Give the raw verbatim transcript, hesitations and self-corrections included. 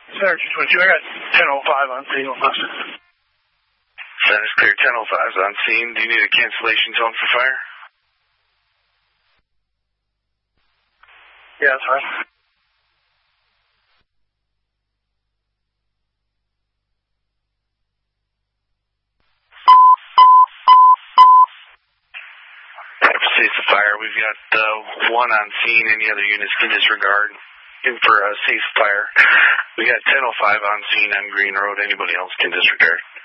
Center two twenty-two, I got ten oh five on scene. Center's clear, ten oh five is on scene. Do you need a cancellation zone for fire? Yeah, that's fine. Proceeds to fire. We've got uh, one on scene. Any other units can disregard. In for a safe fire. We got ten oh five on scene on Green Road. Anybody else can disregard.